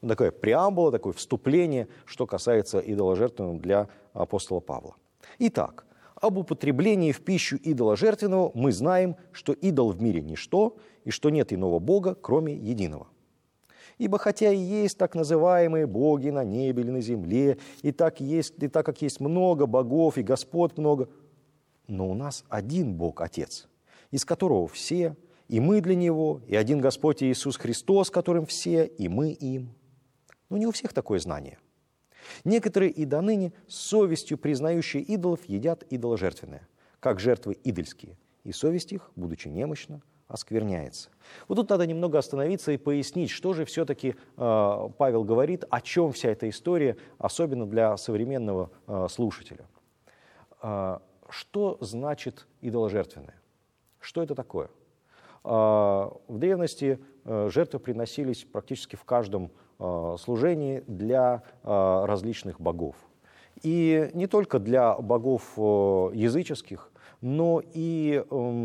Такая преамбула, такое вступление, что касается идоложертвенного для апостола Павла. Итак, об употреблении в пищу идоложертвенного мы знаем, что идол в мире ничто, и что нет иного Бога, кроме единого. Ибо хотя и есть так называемые боги на небе или на земле, и так как есть много богов, и господ много, но у нас один Бог Отец, из которого все, и мы для Него, и один Господь Иисус Христос, которым все, и мы им. Но не у всех такое знание. Некоторые и до ныне с совестью признающие идолов едят идоложертвенное, как жертвы идольские, и совесть их, будучи немощна, оскверняется. Вот тут надо немного остановиться и пояснить, что же все-таки Павел говорит, о чем вся эта история, особенно для современного слушателя. Что значит идоложертвенное? Что это такое? В древности жертвы приносились практически в каждом служении для различных богов. И не только для богов языческих, но и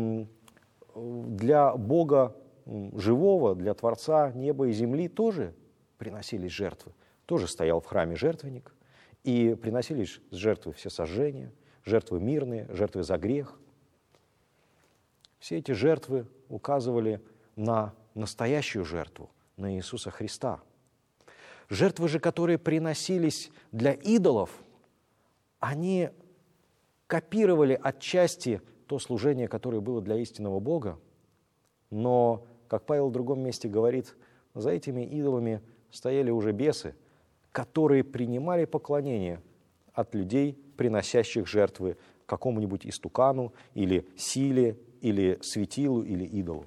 для Бога живого, для Творца неба и земли тоже приносились жертвы. Тоже стоял в храме жертвенник, и приносились жертвы всесожжения, жертвы мирные, жертвы за грех. Все эти жертвы указывали на настоящую жертву, на Иисуса Христа. Жертвы же, которые приносились для идолов, они копировали отчасти то служение, которое было для истинного Бога, но, как Павел в другом месте говорит, за этими идолами стояли уже бесы, которые принимали поклонение от людей, приносящих жертвы какому-нибудь истукану или силе, или светилу, или идолу.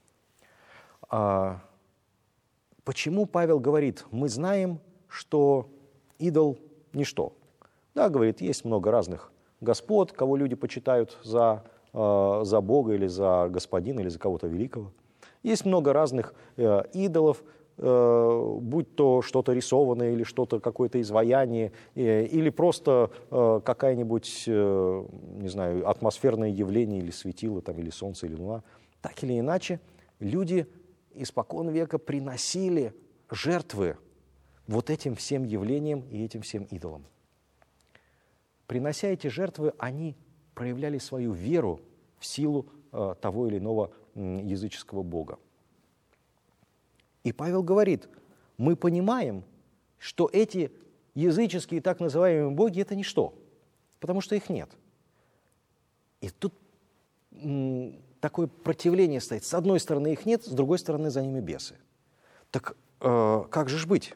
Почему Павел говорит, мы знаем, что идол – ничто? Да, говорит, есть много разных господ, кого люди почитают за Бога или за Господина, или за кого-то великого. Есть много разных идолов, будь то что-то рисованное, или что-то, какое-то изваяние, или просто какая-нибудь, не знаю, атмосферное явление, или светило, там, или солнце, или луна. Так или иначе, люди испокон века приносили жертвы вот этим всем явлениям и этим всем идолам. Принося эти жертвы, они проявляли свою веру в силу того или иного языческого бога. И Павел говорит, мы понимаем, что эти языческие так называемые боги – это ничто, потому что их нет. И тут такое противление стоит. С одной стороны их нет, с другой стороны за ними бесы. Так как же ж быть?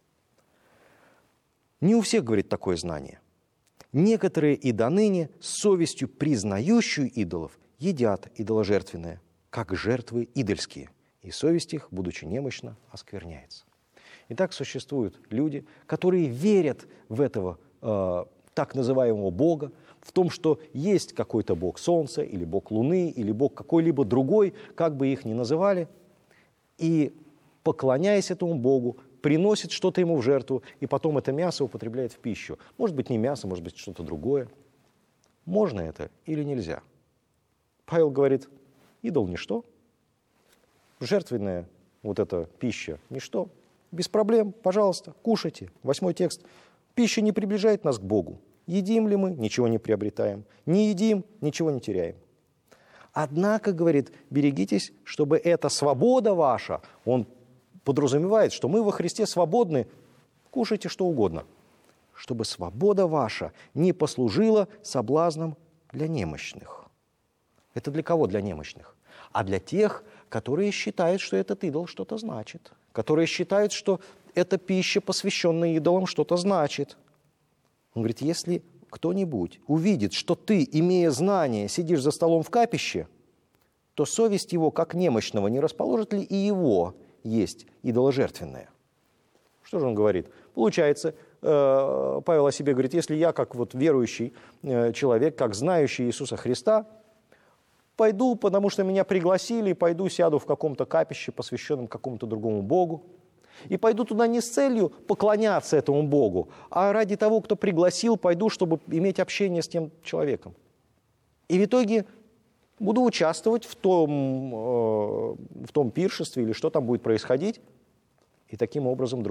Не у всех, говорит, такое знание. Некоторые и до ныне с совестью признающую идолов едят идоложертвенное, как жертвы идольские, и совесть их, будучи немощна, оскверняется. Итак, существуют люди, которые верят в этого так называемого Бога, в том, что есть какой-то Бог Солнца, или Бог Луны, или Бог какой-либо другой, как бы их ни называли, и, поклоняясь этому Богу, приносит что-то ему в жертву, и потом это мясо употребляет в пищу. Может быть, не мясо, может быть, что-то другое. Можно это или нельзя? Павел говорит, идол – ничто, жертвенная вот эта пища – ничто. Без проблем, пожалуйста, кушайте. 8 текст. Пища не приближает нас к Богу. Едим ли мы, ничего не приобретаем. Не едим, ничего не теряем. Однако, говорит, берегитесь, чтобы эта свобода ваша, он подразумевает, что мы во Христе свободны, кушайте что угодно, чтобы свобода ваша не послужила соблазном для немощных. Это для кого для немощных? А для тех, которые считают, что этот идол что-то значит, которые считают, что эта пища, посвященная идолам, что-то значит. Он говорит, если кто-нибудь увидит, что ты, имея знание, сидишь за столом в капище, то совесть его, как немощного, не расположит ли и его есть идоложертвенное? Что же он говорит? Получается, Павел о себе говорит, если я, как вот верующий человек, как знающий Иисуса Христа, пойду, потому что меня пригласили, пойду сяду в каком-то капище, посвященном какому-то другому Богу, и пойду туда не с целью поклоняться этому Богу, а ради того, кто пригласил, пойду, чтобы иметь общение с тем человеком. И в итоге буду участвовать в том пиршестве или что там будет происходить, и таким образом